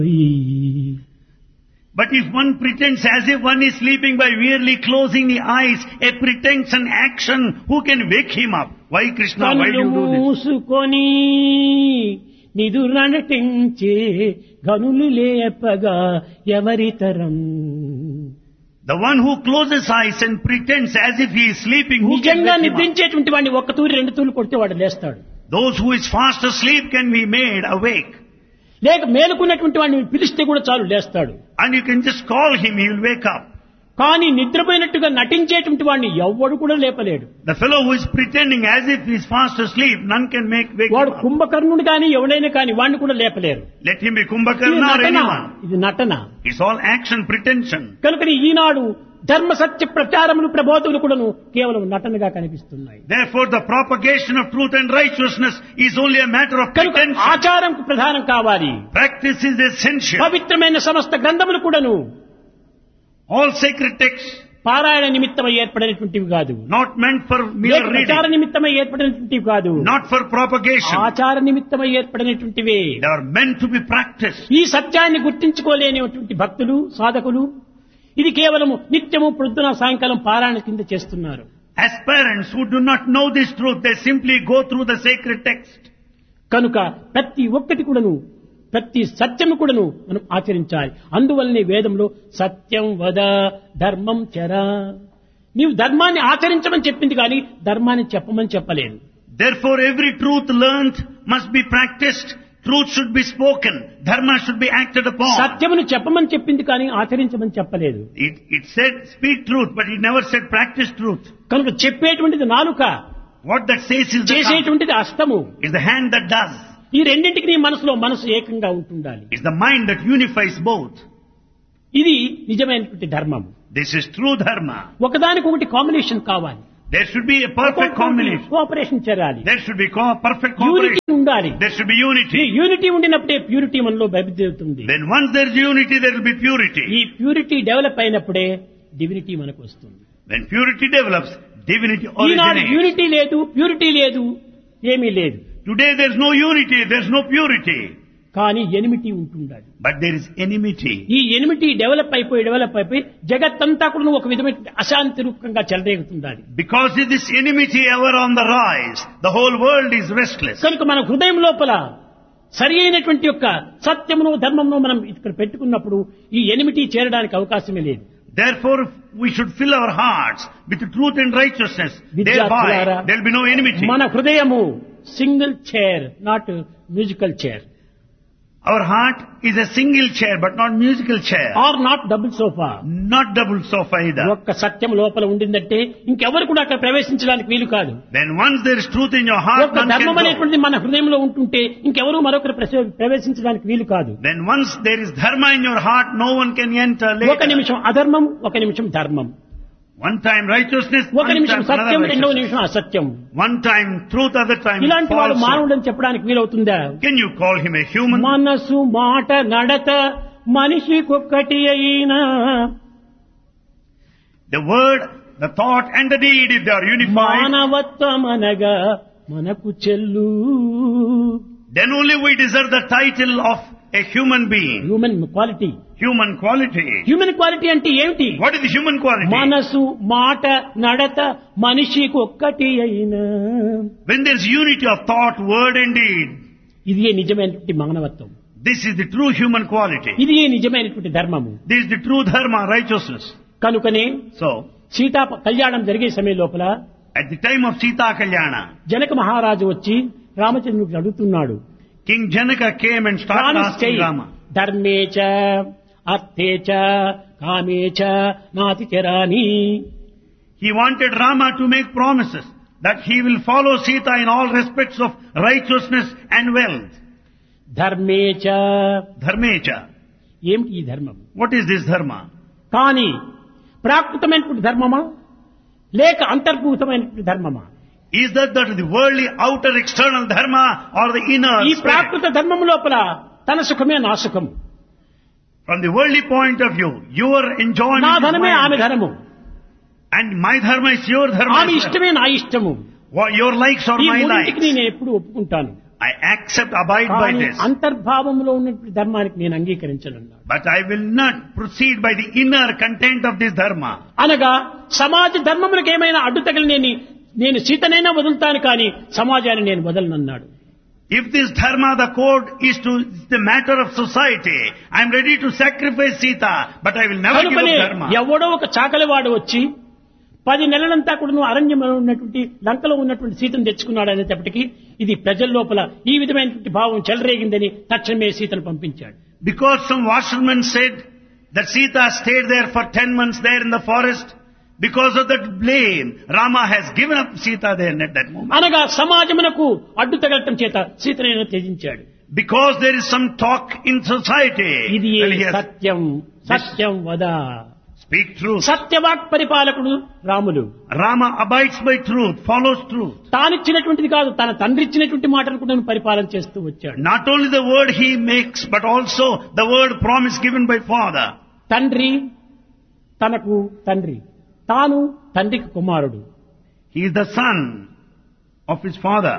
But if one pretends as if one is sleeping by merely closing the eyes, a pretense and action, who can wake him up? Why Krishna, why do you do this? మూసుకొని నిదురనటించే గనులు లేపగా ఎవరితరం. The one who closes eyes and pretends as if he is sleeping, who can నిజంగా wake him up? నిద్రించేటువంటి వాడిని ఒక్క తూరి రెండు తూర్లు కొడితే వాడు లేస్తాడు. Those who is fast asleep can be made awake. లేక మేలుకున్నటువంటి వాడిని పిలిస్తే కూడా చాలు లేస్తాడు. And you can just call him, he will wake up. కానీ నిద్రపోయినట్టుగా నటించేటువంటి వాడిని ఎవ్వడు కూడా లేపలేడు. The fellow who is pretending as if he is fast asleep, none can wake వాడు him up. కుంభకర్ణుడు కానీ ఎవడైనా కానీ వాడిని కూడా లేపలేరు. Let him be ఇది Kumbhakarna or నటన. anyone. ఇది నటన. It's all action, pretension. కనుక ఈనాడు ధర్మ సత్య ప్రచారములు ప్రబోధములు కూడాను కేవలం నటనగా కనిపిస్తున్నాయి. Therefore, the propagation of truth and righteousness is only a matter of కనుక pretension. ఆచారంకు ప్రధానం కావాలి. Practice is essential. పవిత్రమైన సమస్త గ్రంథములు కూడాను All sacred texts, పారాయణ నిమిత్తమై ఏర్పడినటువంటివి కాదు. not meant for లేక mere ప్రచార reading, నిమిత్తమై ఏర్పడినటువంటివి కాదు. not for propagation. ఆచార నిమిత్తమై ఏర్పడినటువంటివే. They are meant to be practiced. ఈ సత్యాన్ని గుర్తించుకోలేనిటువంటి భక్తులు సాధకులు ఇది కేవలము నిత్యము ప్రొద్దున సాయంకాలం పారాయణ కింద చేస్తున్నారు. As parents who do not know this truth, they simply go through the sacred text. కనుక ప్రతి ఒక్కటి కూడాను ప్రతి సత్యము కూడాను మనం ఆచరించాలి. అందువల్లనే వేదంలో సత్యం వద ధర్మం చర. నీవు ధర్మాన్ని ఆచరించమని చెప్పింది కానీ ధర్మాన్ని చెప్పమని చెప్పలేదు. Therefore, every truth learnt must be practiced. Truth should be spoken. Dharma should be acted upon. సత్యమును చెప్పమని చెప్పింది కానీ ఆచరించమని చెప్పలేదు. It said speak truth, but it never said practice truth. కనుక చెప్పేటువంటిది నాలుక, What that says is the tongue. చేసేటువంటిది హస్తము. Is the hand that does. ఈ రెండింటికి నీ మనసులో మనసు ఏకంగా ఉంటుండాలి. It's the mind that unifies both. ఇది నిజమైనటువంటి ధర్మం. This is true dharma. ఒకదానికొకటి కాంబినేషన్ కావాలి. There should be a perfect combination. Cooperation చేయాలి. There should be perfect unity cooperation. ఉండాలి. There should be ఈ unity. యూనిటీ ఉండినప్పుడే ప్యూరిటీ మనలో బయలుదేరుతుంది. Then once there is unity, there will be purity. ఈ purity develop అయినప్పుడే divinity మనకు వస్తుంది. When purity develops, divinity Eenadu originates. Unity లేదు, ప్యూరిటీ లేదు, ఏమీ లేదు. Today there is no unity, there is no purity. కానీ ఎనిమిటీ ఉంటుండాలి. But there is enmity. ఈ ఎనిమిటీ డెవలప్ అయిపోయి జగత్తంతా కూడా ఒక విధమైన అశాంతి రూపంగా చెలరేగుతుండాలి. Because of this enmity ever on the rise, the whole world is restless. కనుక మన హృదయం లోపల సరి అయినటువంటి యొక్క సత్యమును ధర్మమును మనం ఇక్కడ పెట్టుకున్నప్పుడు ఈ ఎనిమిటీ చేరడానికి అవకాశమే లేదు. Therefore, we should fill our hearts with truth and righteousness. విద్యార్థులారా, Thereby, there will be no enmity. మన హృదయము single chair, not musical chair. Our heart is a single chair, but not musical chair. Are not double sofa. Not double sofa either. ఒక్క సత్యం లోపల ఉండిందంటే ఇంకెవరు కూడా అక్కడ ప్రవేశించడానికి వీలు కాదు. Then once there is truth in your heart, ఒక్క none can ధర్మం go. అనేటువంటిది మన హృదయంలో ఉంటుంటే ఇంకెవరు మరొకరు ప్రవేశించడానికి వీలు కాదు. Then once there is dharma in your heart, no one can enter ఒక later. నిమిషం అధర్మం, ఒక నిమిషం ధర్మం, One time righteousness, ఒక one నిమిషం time సత్యం, another రెండవ righteousness. నిమిషం అసత్యం. One time truth, other time ఇలాంటి వాడు falsehood. మానవుడని చెప్పడానికి వీలవుతుందా? Can you call him a human? మనసు మాట నడత మనిషికొక్కటి అయినా The word, the thought and the deed, if they are unified, మానవత్వం అనగా మనకు చెల్లు. then only we deserve the title of a human being. Human quality. Human quality. Human quality అంటే ఏమిటి? What is the human quality? మనసు మాట నడత మనిషికొక్కటి అయినా. When there is unity of thought, word and deed, ఇది నిజమైనటువంటి మానవత్వం. this is the true human quality. ఇది నిజమైనటువంటి ధర్మము. This is the true dharma, righteousness. కనుకనే So, సీతా కళ్యాణం జరిగే సమయం లోపల at the time of Sita Kalyana, Janaka మహారాజు వచ్చి రామచంద్రుడికి అడుగుతున్నాడు, King Janaka came and started promise asking చేయి, Rama. ధర్మేచ అర్థేచ కామేచ నాతి చరాని. He wanted Rama to make promises that he will follow Sita in all respects of righteousness and wealth. ధర్మేచ. Dharmecha. ఏమిటి ఈ ధర్మం? What is this dharma? కానీ ప్రాకృతమైనటువంటి ధర్మమా లేక అంతర్భూతమైనటువంటి ధర్మమా? Is that the worldly outer external dharma or the inner ఈ spirit? ప్రాకృత ధర్మం లోపల తన సుఖమే నా సుఖము, From the worldly point of view, your enjoyment నా is ధనమే ఆమె mine, ధనము, and my dharma is your dharma. ఆమె ఇష్టమే నా ఇష్టము. Your likes are ఈ my మూడింటికి likes. నేను ఎప్పుడు ఒప్పుకుంటాను. I accept, abide by కానీ this. అంతర్భావంలో ఉన్నటువంటి ధర్మానికి నేను అంగీకరించనన్నాడు. But I will not proceed by the inner content of this dharma. అనగా సమాజ ధర్మములకు ఏమైనా అడ్డు తగిలి నేను సీతనైనా వదులుతాను కానీ సమాజాన్ని నేను వదలనన్నాడు. If this dharma, the code, is the matter of society, I am ready to sacrifice Sita, but I will never give up dharma. ఎవడో ఒక చాకలివాడు వచ్చి 10 నెలలంతా కూడా నువ్వు అరణ్యంలో ఉన్నటువంటి లంకలో ఉన్నటువంటి సీతను తెచ్చుకున్నాడు అనేటప్పటికీ ఇది ప్రజల లోపల ఈ విధమైనటువంటి భావం చెలరేగిందని తక్షణమే సీతను పంపించాడు. Because some washermen said that Sita stayed there for 10 months there in the forest, because of that blame, Rama has given up Sita there at that moment. అనగా సమాజమునకు అడ్డు తగలటం చేత సీతను త్యజించాడు. Because there is some talk in society. ఇది Well, he has- సత్యం వద. Speak truth. సత్యవాక్ పరిపాలకుడు Ramulu. Rama abides by truth, follows truth. తానిచ్చినటువంటిది కాదు, తన తండ్రి ఇచ్చినటువంటి మాటలు కూడా పరిపాలన చేస్తూ వచ్చాడు. Not only the word he makes, but also the word promise given by father. తండ్రి తనకు తండ్రి, తాను తండ్రికి కుమారుడు. He is the son of his father.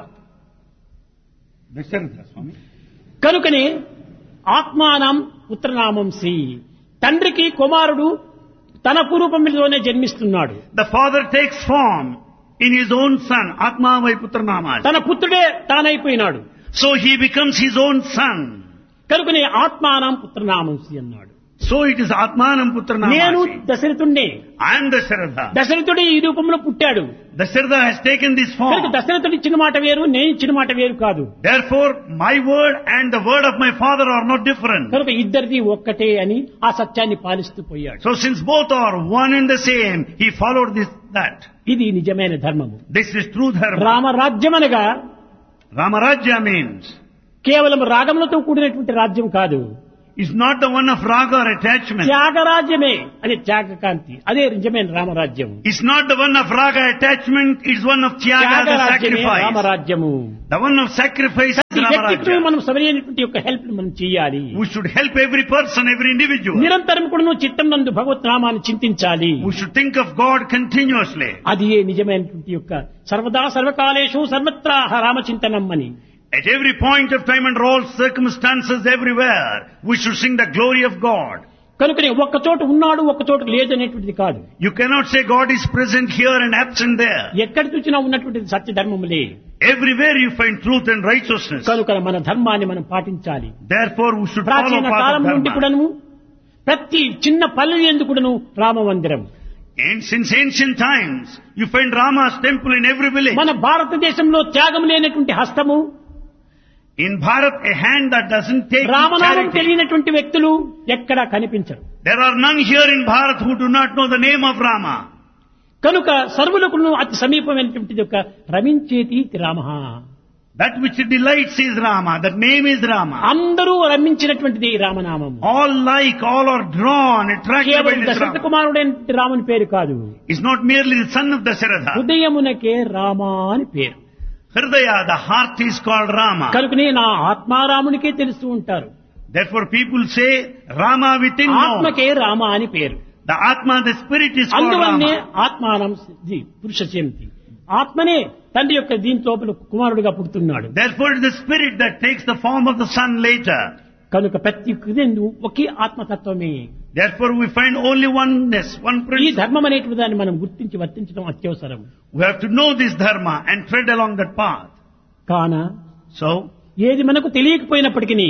Dasharatha Swami. కనుకనే ఆత్మానం పుత్రనామం శ్రీ, తండ్రికి కుమారుడు తన పూర్వపంలోనే జన్మిస్తున్నాడు. The father takes form in his own son, Atma vai Putra Namas. తన పుత్రుడే తానైపోయినాడు. So he becomes his own son. కనుకనే ఆత్మానం పుత్రనామం శ్రీ అన్నాడు. So it is Atmanam Putra నేను Namasi. దశరథుణ్ణే. I am Dasharatha. దశరథుడు ఈ రూపంలో పుట్టాడు. Dasharatha has taken this కనుక form. దశరథుడు ఇచ్చిన మాట వేరు, నేను ఇచ్చిన మాట వేరు కాదు. Therefore, my word and the word of my father are not different. కనుక ఇద్దరిది ఒక్కటే అని ఆ సత్యాన్ని పాలిస్తూ పోయాడు. So since both are one and the same, he followed that. ఇది నిజమైన ధర్మము. This is true dharma. రామరాజ్యం అనగా Ramarajya means కేవలం రాగములతో కూడినటువంటి రాజ్యం కాదు. is not the one of raga or attachment. త్యాగరాజ్యమే, అదే త్యాగకాంతి, అదే నిజమైన రామరాజ్యం. It's not the one of raga attachment, it's one of tyaga, the త్యాగరాజ్యమే sacrifice. రామరాజ్యము. The one of sacrifice is ప్రతి వ్యక్తికి Ramarajya. మనం సరైనటువంటి యొక్క హెల్ప్ మనం చేయాలి. We should help every person, every individual. నిరంతరం కూడా నువ్వు చిత్తం నందు భగవత్ నామాన్ని చింతించాలి. We should think of God continuously. అది ఏ నిజమైనటువంటి యొక్క సర్వదా సర్వకాలేషు సర్వత్రా రామచింతనం అని. At every point of time and all circumstances everywhere, we should sing the glory of God. కనుకనే ఒక్క చోట ఉన్నాడు ఒక్క చోట లేదు అనేటువంటిది కాదు. You cannot say God is present here and absent there. ఎక్కడ చూసినా ఉన్నటువంటిది సత్య ధర్మములే. Everywhere you find truth and righteousness. కనుక మన ధర్మాన్ని మనం పాటించాలి. Therefore we should follow ప్రాచీన path కాలం of నుండి dharma. కూడాను ప్రతి చిన్న పల్లె ఎందు కూడాను రామ మందిరం. And since ancient times, you find Rama's temple in every village. మన భారతదేశంలో త్యాగం లేనటువంటి హస్తము, In Bharat, a hand that doesn't take రామనామం charity. తెలియనటువంటి వ్యక్తులు ఎక్కడా కనిపించరు. There are none here in Bharat who do not know the name of Rama. కనుక సర్వులకు అతి సమీపమైనటువంటిది ఒక రమించేటి Rama. That which delights is Rama. That name is Rama. అందరూ రమించినటువంటిది రామనామం. All like, all are drawn, attracted by కేవలం this దశరథ Rama. కుమారుడైన రాముని పేరు కాదు. It's not merely the son of Dasharatha. హృదయమునకే Rama అని పేరు. Hridaya, the heart is called Rama. కనుకనే నా ఆత్మారామునికే తెలుస్తూ ఉంటారు. Therefore people say Rama within knows. ఆత్మకే Rama అని పేరు. The Atma, the spirit is called అందువల్లనే Rama. ఆత్మానం పురుషశంతి, ఆత్మనే తండ్రి యొక్క దీని లోపల కుమారుడుగా పుడుతున్నాడు. Therefore it is the spirit that takes the form of the son later. కనుక ప్రతి కృదయందు ఒకే ఆత్మతత్వమే. Therefore we find only oneness, one ఈ principle. ధర్మం అనేటువంటి దాన్ని మనం గుర్తించి వర్తించడం అత్యవసరం. We have to know this dharma and tread along that path. కాన So, ఏది మనకు తెలియకపోయినప్పటికీ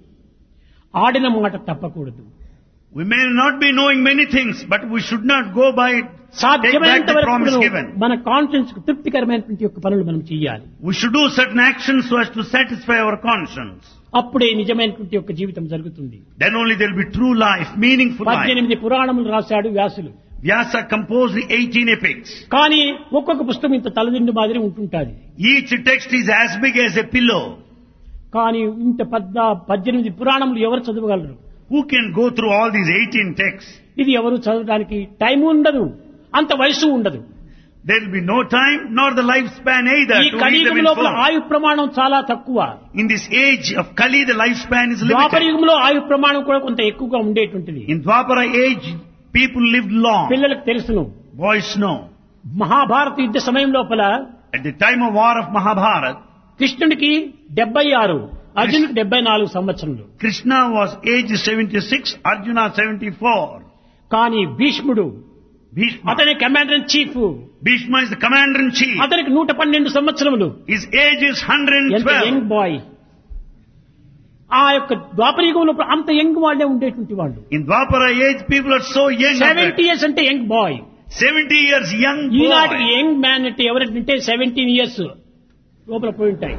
ఆడిన మాట తప్పకూడదు. we may not be knowing many things, but we should not go by it. Take back సాధ్యమైనంత the promise వరకు given. మన conscience కు తృప్తికరమైనటువంటి యొక్క పనులు మనం చేయాలి. We should do certain actions so as to satisfy our conscience. అప్పుడే నిజమైనటువంటి యొక్క జీవితం జరుగుతుంది. Then only there will be true life, meaningful life. 18 పురాణములు రాశాడు వ్యాసులు. Vyasa composed the 18 epics. కానీ ఒక్కొక్క పుస్తకం ఇంత తలదిండు మాదిరి ఉంటుంటాది. Each text is as big as a pillow. కానీ ఇంత 18 పురాణములు ఎవరు చదవగలరు? Who can go through all these 18 texts? ఇది ఎవరు చదవడానికి టైం ఉండదు, అంత వయసు ఉండదు. There will be no time nor the lifespan either ఈ to read them కలియుగం in లోపల full. ఆయు ప్రమాణం చాలా తక్కువ. In this age of Kali, the lifespan is Dwapara limited. యుగంలో ఆయు ప్రమాణం కూడా కొంత ఎక్కువగా ఉండేటువంటిది. In Dwapara age, people lived long. పిల్లలకు తెలుసును. Boys know. మహాభారత యుద్ధ సమయం లోపల At the time of war of Mahabharata, కృష్ణుడికి 76, అర్జునుడికి 74 సంవత్సరములు. Krishna was aged 76, Arjuna 74. కానీ భీష్ముడు Bhishma. అతని commander in chief, Bhishma is the commander in chief. అతనికి 112 సంవత్సరములు. His age is ఎంత 112. Young boy. ఆ యొక్క ద్వాపరయుగంలో అంత యంగ్ వాళ్ళే ఉండేటువంటి వాళ్ళు. In Dwapara age, people are so young. 70 years అంటే యంగ్ బాయ్. 70 years young ఈనాటికి boy. యంగ్ మ్యాన్ అంటే ఎవరంటే 17 years లోపల పోయి ఉంటాయి.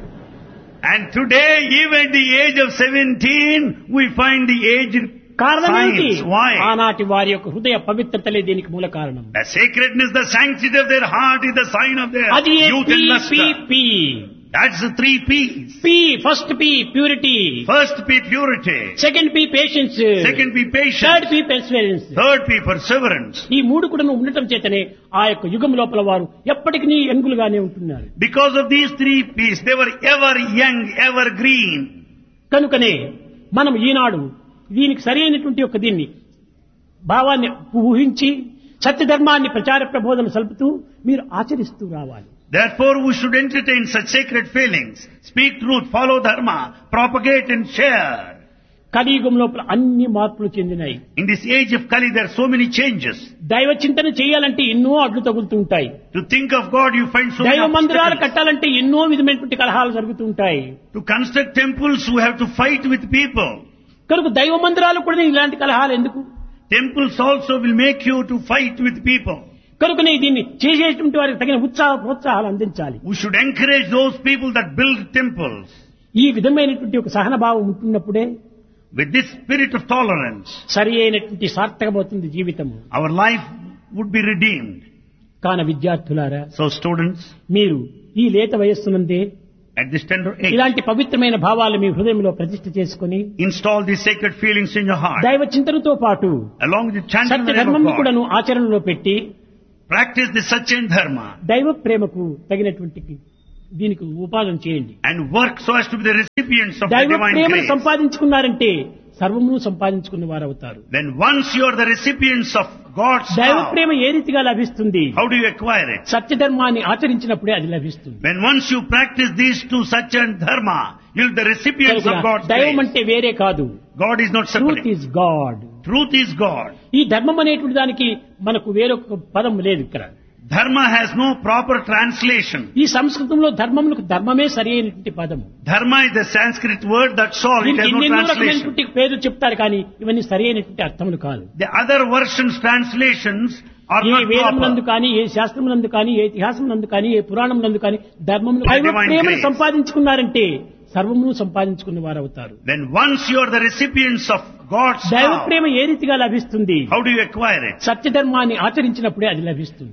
And today, even at the age of 17, we find the aged కారణం ఏంటి? signs. Why? ఆనాటి వారి యొక్క హృదయ పవిత్రతలే దీనికి మూల కారణం. The sacredness, the sanctity of their heart is the sign of their అది youth and luster. P. That's the 3 P's. P first P purity, First P, purity. Second P patience, Second P, third patience. P perseverance. Third P, perseverance. ఈ మూడు కూడా ఉండటం చేతనే ఆ యొక్క యుగం లోపల వారు ఎప్పటికీ యంగులుగానే ఉంటున్నారు. Because of these 3 P's, they were ever young, ever green. కనుకనే మనం ఈనాడు దీనికి సరైనటువంటి యొక్క దీన్ని భావాన్ని ఊహించి సత్యధర్మాన్ని ప్రచార ప్రబోధన సలుపుతూ మీరు ఆచరిస్తూ రావాలి. Therefore, we should entertain such sacred feelings, speak truth, follow dharma, propagate and share. కలియుగం లోపల అన్ని మార్పులు చెందినాయి. In this age of Kali, there are so many changes. దైవ చింతన చేయాలంటే ఎన్నో అడ్డు తగులుతూ ఉంటాయి. To think of God, you find so many దైవ మందిరాలు obstacles. కట్టాలంటే ఎన్నో విధమైనటువంటి కలహాలు జరుగుతూ ఉంటాయి. To construct temples, you have to fight with people. కనుక దైవ మందిరాలు కూడా ఇలాంటి కలహాలు ఎందుకు? Temples also will make you to fight with people. కనుకనే దీన్ని చేసేటువంటి వారికి తగిన ప్రోత్సాహాలు అందించాలి. We should encourage those people that build temples. ఈ విధమైనటువంటి ఒక సహన భావం ఉంటున్నప్పుడే With this spirit of tolerance, సరి అయినటువంటి సార్థకమవుతుంది జీవితము. our life would be redeemed. కాన విద్యార్థులారా, So students, మీరు ఈ లేత వయస్సునందే at this tender age, ఇలాంటి పవిత్రమైన భావాలు మీ హృదయంలో ప్రతిష్ఠ చేసుకుని install these sacred feelings in your heart. దైవ చింతనతో పాటు Along with the chanting Satya the name ధర్మం of God, కూడాను ఆచరణలో పెట్టి practice the Satya Dharma దైవ ప్రేమకు తగినటువంటి దీనికి ఉపాదన చేయండి. and work so as to be the recipients of the దైవ divine ప్రేమను grace. సంపాదించుకున్నారంటే సర్వము సంపాదించుకున్న వారు అవుతారు. Then once you are the recipients of God's దైవ love, ప్రేమ ఏ రీతిగా లభిస్తుంది? how do you acquire it? సత్య ధర్మాన్ని ఆచరించినప్పుడే అది లభిస్తుంది. When once you practice these two Satya and Dharma, you'll be the recipients of God's దైవం grace. అంటే వేరే కాదు. God is not truth separate. Is God. Truth is God. ఈ ధర్మం అనేటువంటి దానికి మనకు వేరొక పదం లేదు ఇక్కడ. Dharma has no proper translation. ఈ సంస్కృతంలో ధర్మములకు ధర్మమే సరి అయినటువంటి పదము. Dharma is the Sanskrit word, that's all. It దీనికి has no ఎన్నెన్నో translation. రకమైనటువంటి పేర్లు చెప్తారు కానీ ఇవన్నీ సరి అయినటువంటి అర్థములు కాదు. The other versions, translations are A not వేదమునందు proper. కానీ, ఏ శాస్త్రమునందు కానీ, ఏ ఇతిహాసమునందు కానీ, ఏ పురాణమునందు కానీ ధర్మమును By దైవ divine ప్రేమను grace. సంపాదించుకున్నారంటే సర్వమును సంపాదించుకున్న వారు అవుతారు. Then once you are the recipients of God's దైవ love, ప్రేమ ఏ రీతిగా లభిస్తుంది? how do you acquire it? సత్యధర్మాన్ని ఆచరించినప్పుడే అది లభిస్తుంది.